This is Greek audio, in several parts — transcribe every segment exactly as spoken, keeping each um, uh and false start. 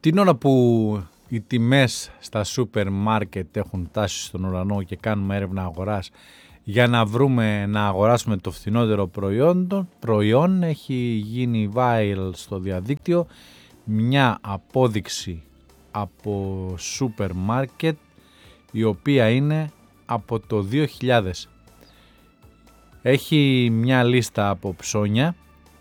Την ώρα που οι τιμές στα σούπερ μάρκετ έχουν τάσει στον ουρανό και κάνουμε έρευνα αγοράς για να βρούμε να αγοράσουμε το φθηνότερο προϊόν, προϊόν έχει γίνει viral στο διαδίκτυο μια απόδειξη από σούπερ μάρκετ η οποία είναι από το δύο χιλιάδες. Έχει μια λίστα από ψώνια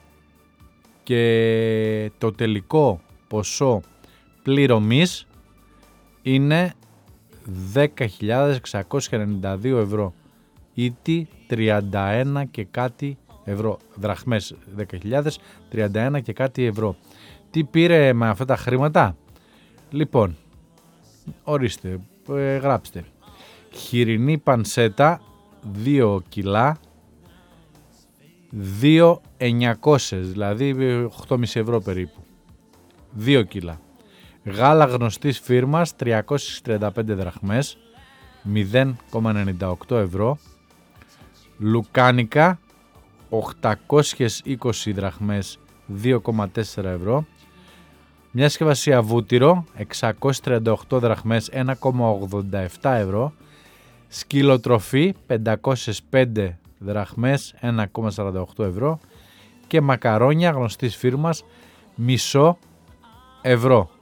και το τελικό ποσό πληρωμής είναι δέκα χιλιάδες εξακόσια ενενήντα δύο ευρώ ή τριάντα ένα και κάτι ευρώ, δραχμές δέκα χιλιάδες, τριάντα ένα και κάτι ευρώ. Τι πήρε με αυτά τα χρήματα? Λοιπόν, ορίστε, ε, γράψτε. Χοιρινή πανσέτα δύο κιλά, δύο χιλιάδες εννιακόσια, δηλαδή οκτώ κόμμα πέντε ευρώ περίπου, δύο κιλά. Γάλα γνωστής φίρμας τριακόσιες τριάντα πέντε δραχμές, μηδέν κόμμα ενενήντα οκτώ ευρώ. Λουκάνικα οκτακόσιες είκοσι δραχμές, δύο κόμμα τέσσερα ευρώ. Μια συσκευασία βούτυρο εξακόσιες τριάντα οκτώ δραχμές, ένα κόμμα ογδόντα επτά ευρώ. Σκυλοτροφή πεντακόσιες πέντε δραχμές, ένα κόμμα σαράντα οκτώ ευρώ. Και μακαρόνια γνωστής φίρμας μισό ευρώ.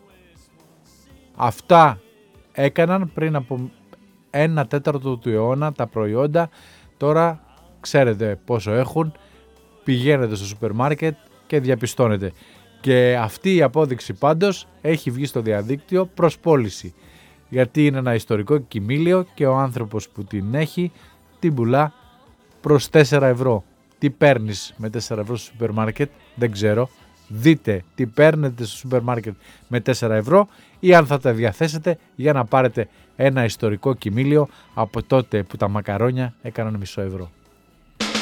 Αυτά έκαναν πριν από ένα τέταρτο του αιώνα τα προϊόντα. Τώρα ξέρετε πόσο έχουν, πηγαίνετε στο σούπερ μάρκετ και διαπιστώνετε. Και αυτή η απόδειξη πάντως έχει βγει στο διαδίκτυο προς πώληση, γιατί είναι ένα ιστορικό κοιμήλιο και ο άνθρωπος που την έχει την πουλά προς τέσσερα ευρώ. Τι παίρνεις με τέσσερα ευρώ στο σούπερ μάρκετ? Δεν ξέρω. Δείτε τι παίρνετε στο σούπερ μάρκετ με τέσσερα ευρώ ή αν θα τα διαθέσετε για να πάρετε ένα ιστορικό κοιμήλιο από τότε που τα μακαρόνια έκαναν μισό ευρώ.